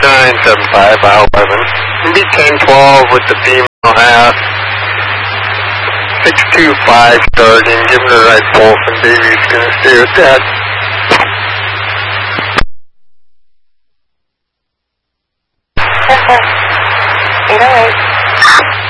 975 mile 11. Maybe 1012 with the female half. 625 starting. Give him the right pulse and baby's going to stay with that. Yes, sir. 808.